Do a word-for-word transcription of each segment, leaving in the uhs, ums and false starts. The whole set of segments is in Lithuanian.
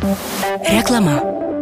Reklama.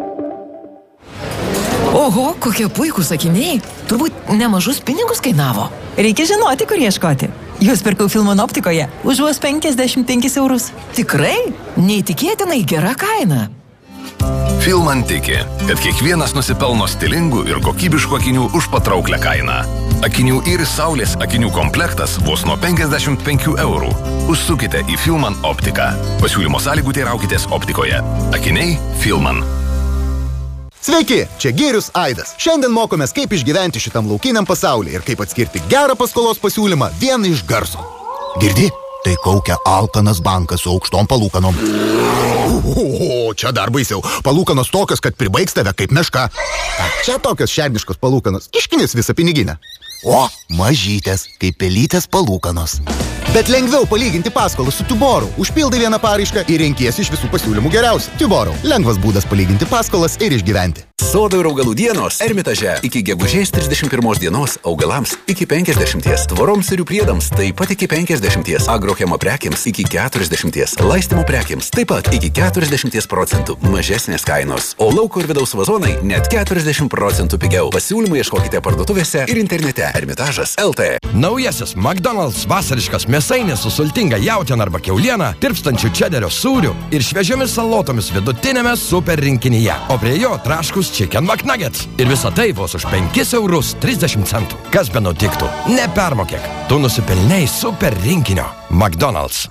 Oho, kokie puikūs akiniai. Turbūt nemažus pinigus kainavo. Reikia žinoti, kur ieškoti. Juos pirkau Filman optikoje už vos penkiasdešimt penkis eurus. Tikrai? Neįtikėtinai gera kaina. Filman tiki, kad kiekvienas nusipelno stilingų ir kokybiškų akinių už patrauklę kainą. Akinių ir saulės akinių komplektas vos nuo penkiasdešimt penkių eurų. Užsukite į Filman optiką. Pasiūlymo sąlygų teiraukitės optikoje. Akiniai Filman. Sveiki, čia Gėrius Aidas. Šiandien mokomės, kaip išgyventi šitam laukiniam pasaulyje ir kaip atskirti gerą paskolos pasiūlymą vien iš garso. Girdi? Tai kaukia alkanas bankas su aukštom palūkanom. O, čia dar baisiau. Palūkanos tokios, kad pribaigs tave kaip meška. Čia tokios šerniškos palūkanos. Kiškinės visą piniginę. O, mažytės, kaip pelytės palūkanos. Bet lengviau palyginti paskolą su Tuboru. Užpildai vieną paraišką ir renkiesi iš visų pasiūlymų geriausią. Tuboru. Lengvas būdas palyginti paskolas ir išgyventi. Sodo ir augalų dienos Ermitaže. Iki gegužės trisdešimt pirmos dienos augalams iki penkiasdešimties, tvoroms ir jų priedams taip pat iki penkiasdešimties, agrochemo prekiams iki keturiasdešimties, laistymo prekiams taip pat iki keturiasdešimties procentų mažesnės kainos. O lauko ir vidaus vazonai net keturiasdešimt procentų pigiau. Pasiūlymų ieškokite parduotuvėse ir internete Ermitažas L T. Naujasis McDonald's vasariškas mėsainis su sultinga jautiena arba kiauliena, tirpstančių čederio sūrių ir šviežiomis salotomis vidutinėme super rinkinyje. O prie jo traškus Chicken McNuggets. Ir visą tai vos už penkis eurus trisdešimt centų. Kas be nutiktų? Nepermokėk. Tu nusipelnei super rinkinio. McDonald's.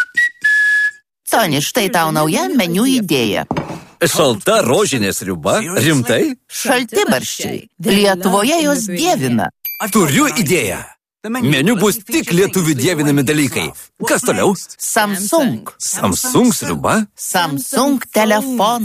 Soni, štai tau nauja meniu idėja. Šalta rožinė sriuba? Rimtai? Šaltibarščiai. Lietuvoje jos dievina. Turiu idėją. Meniu bus tik lietuvių dievinami dalykai. Kas toliau? Samsung. Samsung sriuba? Samsung telefonas.